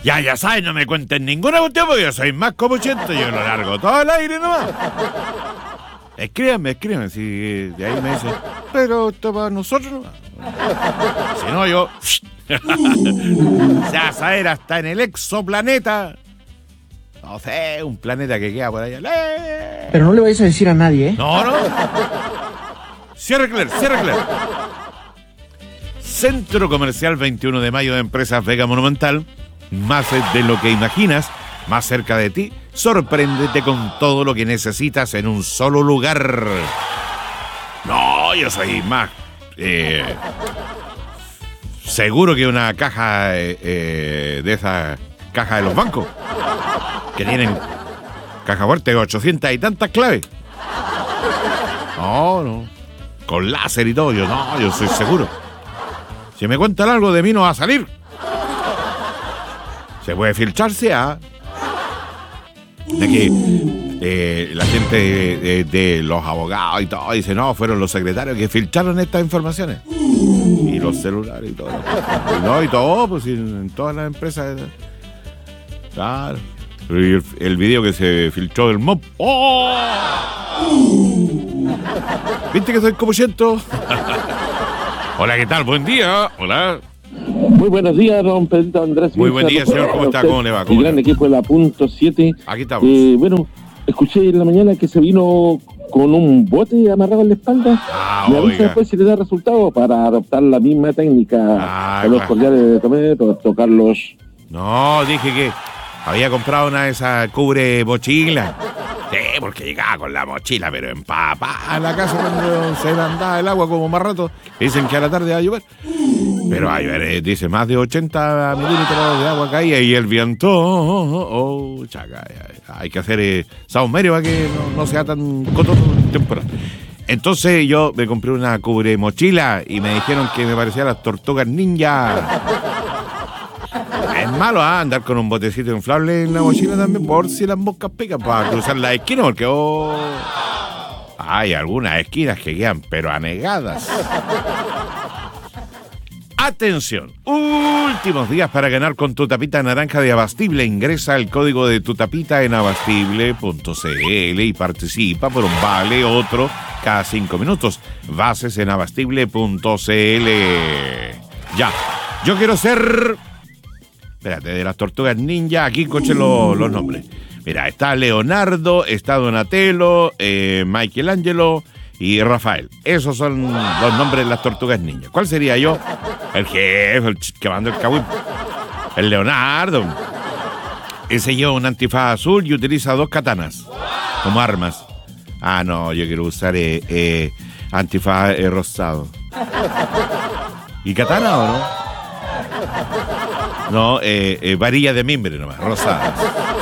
Ya sabes, no me cuenten ninguna cuestión porque yo soy más copuchento, yo lo largo todo al aire nomás. Escríbanme, si de ahí me dicen, pero esto para nosotros nomás. Si no, yo... Ya saber, hasta en el exoplaneta. No sé, un planeta que queda por allá. Pero no le vais a decir a nadie, ¿eh? No. Cierre Claire. Centro Comercial 21 de Mayo de Empresas Vega Monumental. Más de lo que imaginas, más cerca de ti. Sorpréndete con todo lo que necesitas en un solo lugar. No, yo soy más seguro que una caja de esas cajas de los bancos que tienen caja fuerte de 800 y tantas claves. No, con láser y todo, yo soy seguro. Si me cuentan algo de mí no va a salir. Se puede filtrarse a... De que la gente de los abogados y todo dice, no, fueron los secretarios que filtraron estas informaciones. Y los celulares y todo. Y todo, pues en todas las empresas. Claro. Y el video que se filtró del MOP. ¡Oh! ¿Viste que soy copuchento? Hola, ¿qué tal? Buen día. Hola. Muy buenos días, don Pedrito Andrés. Muy buen día, señor. ¿Cómo está? ¿Cómo le va? El gran equipo de la Punto 7. Aquí estamos. Bueno, escuché en la mañana que se vino con un bote amarrado en la espalda. Me avisa después si le da resultado para adoptar la misma técnica a los cordiales de comer, para tocarlos. No, dije que había comprado una de esas cubre mochila. Sí, porque llegaba con la mochila, pero empapada a la casa cuando se mandaba el agua como más rato. Dicen que a la tarde va a llover. Pero va a llover, dice, más de 80 milímetros de agua caía y el viento. Chaca, hay que hacer saumerio para que no sea tan cototo temporal. Entonces yo me compré una cubre mochila y me dijeron que me parecían las tortugas ninja. Es malo andar con un botecito inflable en la mochila también, por si las moscas pican para cruzar la esquina, porque hay algunas esquinas que quedan pero anegadas. Atención, últimos días para ganar con tu tapita naranja de Abastible. Ingresa el código de tu tapita en abastible.cl y participa por un vale otro cada 5 minutos. Bases en abastible.cl. Ya, yo quiero ser... Espérate, de las tortugas ninja, aquí coche los nombres. Mira, está Leonardo, está Donatello, Michelangelo y Rafael. Esos son los nombres de las tortugas ninja. ¿Cuál sería yo? El jefe, el que manda el cagüín. El Leonardo. Ese lleva un antifaz azul y utiliza 2 katanas como armas. Ah, no, yo quiero usar antifaz rosado. ¿Y katana o no? No, varilla de mimbre nomás, rosadas.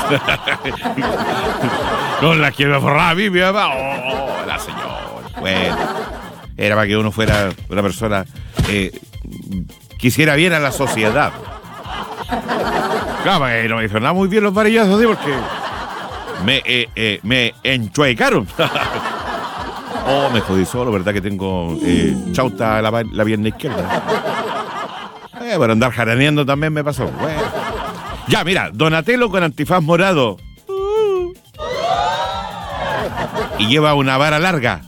Con las que me forraba a mí, mi mamá. Oh, la señora. Bueno, era para que uno fuera una persona quisiera bien a la sociedad. Claro, no me hizo nada muy bien los varillazos, ¿sí? Porque me enchuecaron. Me jodí solo, ¿verdad? Que tengo chauta la pierna izquierda. Para andar jaraneando también me pasó. Bueno. Ya, mira, Donatello con antifaz morado. Y lleva una vara larga.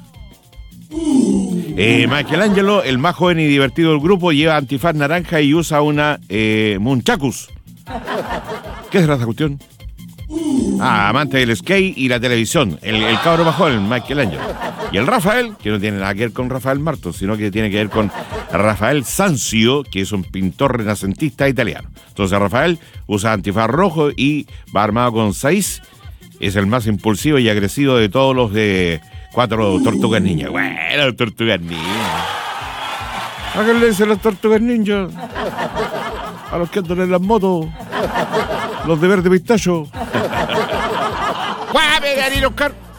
Michelangelo, el más joven y divertido del grupo, lleva antifaz naranja y usa una Munchacus. ¿Qué es esa cuestión? Amante del skate y la televisión. El cabro más joven, Michelangelo. Y el Rafael, que no tiene nada que ver con Rafael Marto, sino que tiene que ver con Rafael Sanzio, que es un pintor renacentista italiano. Entonces Rafael usa antifaz rojo y va armado con 6. Es el más impulsivo y agresivo de todos los de 4 tortugas ninja. Bueno, tortugas ninja. ¿A qué le dicen las tortugas ninja? A los que andan en las motos. Los de verde pistacho. ¡Guau, Oscar!